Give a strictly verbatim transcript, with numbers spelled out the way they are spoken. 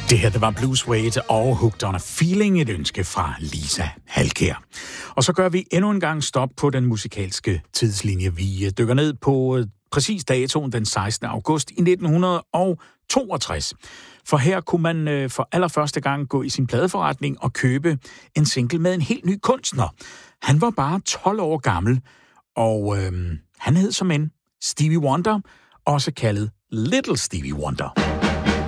Det her, det var Blue Suede og Hooked on a Feeling, et ønske fra Lisa Halkær. Og så gør vi endnu en gang stop på den musikalske tidslinje. Vi dykker ned på præcis datoen den sekstende august i nitten toogtres. For her kunne man for allerførste gang gå i sin pladeforretning og købe en single med en helt ny kunstner. Han var bare tolv år gammel, og øhm, han hed som en Stevie Wonder, også kaldet Little Stevie Wonder.